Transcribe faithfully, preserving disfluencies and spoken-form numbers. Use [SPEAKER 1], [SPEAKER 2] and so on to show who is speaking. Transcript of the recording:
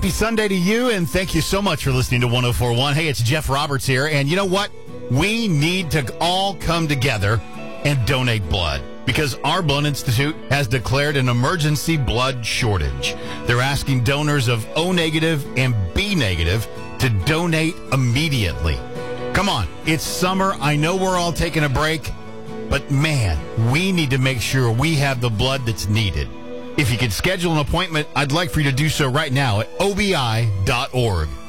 [SPEAKER 1] Happy Sunday to you, and thank you so much for listening to one oh four point one. Hey, it's Jeff Roberts here, and you know what? We need to all come together and donate blood because our Blood Institute has declared an emergency blood shortage. They're asking donors of O negative and B negative to donate immediately. Come on, it's summer. I know we're all taking a break, but man, we need to make sure we have the blood that's needed. If you could schedule an appointment, I'd like for you to do so right now at O B I dot org.